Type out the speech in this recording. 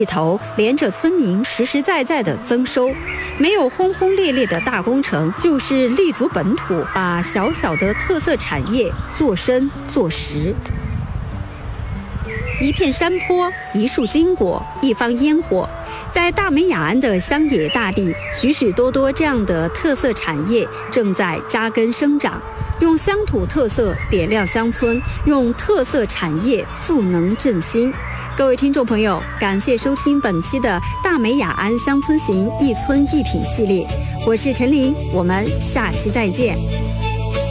里头连着村民实实在在的增收，没有轰轰烈烈的大工程，就是立足本土，把小小的特色产业做深做实。一片山坡，一束金果，一方烟火，在大美雅安的乡野大地，许许多多这样的特色产业正在扎根生长，用乡土特色点亮乡村，用特色产业赋能振兴。各位听众朋友，感谢收听本期的大美雅安乡村行一村一品系列，我是陈琳，我们下期再见。